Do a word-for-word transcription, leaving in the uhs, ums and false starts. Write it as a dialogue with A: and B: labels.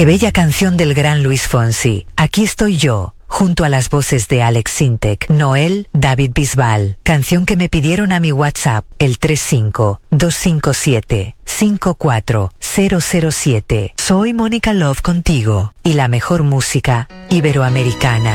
A: Qué bella canción del gran Luis Fonsi. Aquí estoy yo, junto a las voces de Alex Sintek, Noel, David Bisbal. Canción que me pidieron a mi WhatsApp, el tres cinco dos cinco siete cinco cuatro cero cero siete. Soy Mónica Love contigo y la mejor música iberoamericana.